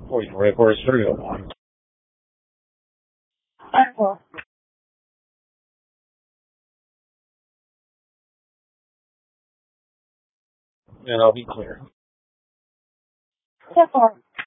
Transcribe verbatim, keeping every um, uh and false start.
Oi, wait for his cereal on. Apple. And I'll be clear. Apple.